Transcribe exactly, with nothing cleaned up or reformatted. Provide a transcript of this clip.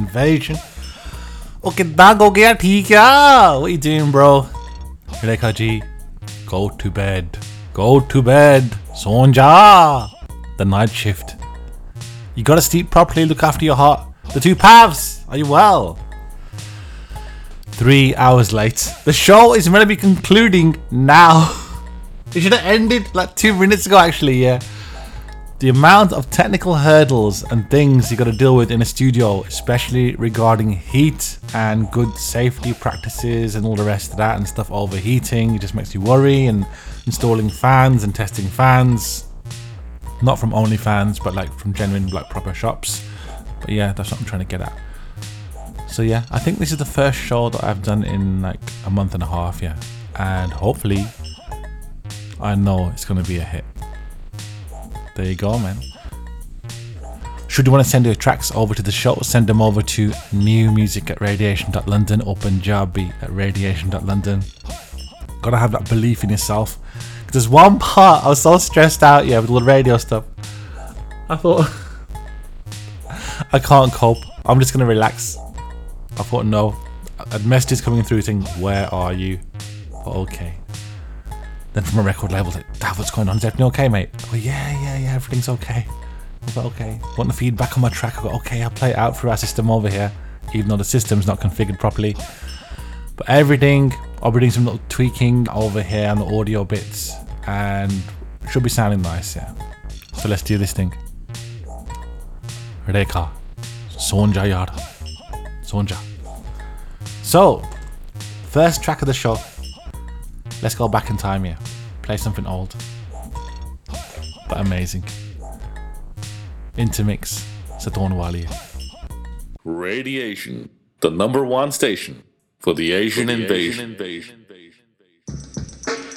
invasion. Okay, that go get ठीक है. What you doing, bro? Rekha ji, go to bed. Go to bed. Sonja. The night shift. You gotta sleep properly. Look after your heart. The two paths. Are you well? Three hours late. The show is meant to be concluding now. It should have ended like two minutes ago, actually. Yeah. The amount of technical hurdles and things you got to deal with in a studio, especially regarding heat and good safety practices and all the rest of that and stuff overheating, it just makes you worry. And installing fans and testing fans, not from OnlyFans, but like from genuine like proper shops. But yeah, that's what I'm trying to get at. So yeah, I think this is the first show that I've done in like a month and a half, yeah. And hopefully, I know it's going to be a hit. There you go, man. Should you want to send your tracks over to the show, send them over to new music at radiation dot london or Punjabi at radiation dot london. Gotta have that belief in yourself. There's one part I was so stressed out, yeah, with all the radio stuff. I thought, I can't cope. I'm just gonna relax. I thought, no. A message is coming through saying, where are you? Okay. Then from a record label, like, Dav, what's going on? Is everything okay, mate? Oh, yeah, yeah, yeah, everything's okay. I thought, okay. Want the feedback on my track? I go, okay, I'll play it out through our system over here, even though the system's not configured properly. But everything, I'll be doing some little tweaking over here on the audio bits, and should be sounding nice, yeah. So let's do this thing. Rekha. Sonja yaar. Sonja. So, first track of the show. Let's go back in time here. Play something old, but amazing. Intermix, Saturn Wali. Radiation, the number one station for the Asian, for the invasion. Asian invasion.